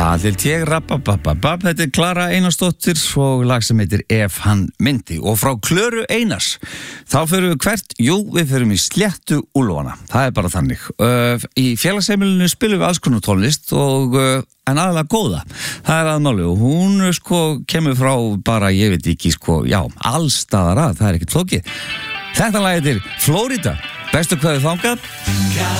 Það held ég, rappabababab, þetta Klara Einarsdóttir og lag sem heitir Ef hann myndi. Og frá Klöru Einars, þá förum við hvert? Jú, við förum í Sléttu Úlfana. Það er bara þannig. Í félagsheimilinu spilum við alls konar tónlist og en aðalega góða. Það er aðmáli og hún kemur frá bara, ég veit ekki, alls staðar að, það er ekkert flókið. Þetta lag heitir Flórida. Bestu kveðið þangað.